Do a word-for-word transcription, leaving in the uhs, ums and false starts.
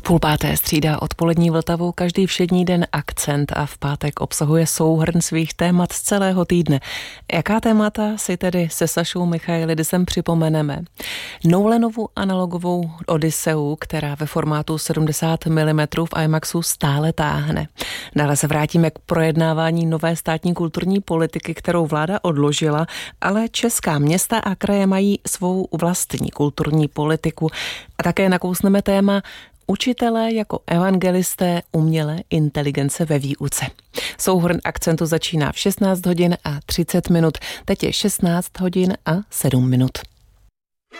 V půl páté střídá odpolední Vltavu každý všední den Akcent a v pátek obsahuje souhrn svých témat z celého týdne. Jaká témata si tedy se Sašou Michailidisem připomeneme? Nolanovu analogovou Odysseu, která ve formátu sedmdesát milimetrů v IMAXu stále táhne. Dále se vrátíme k projednávání nové státní kulturní politiky, kterou vláda odložila, ale česká města a kraje mají svou vlastní kulturní politiku. A také nakousneme téma učitelé jako evangelisté umělé inteligence ve výuce. Souhrn Akcentu začíná v šestnáct hodin a třicet minut. Teď je šestnáct hodin a sedm minut.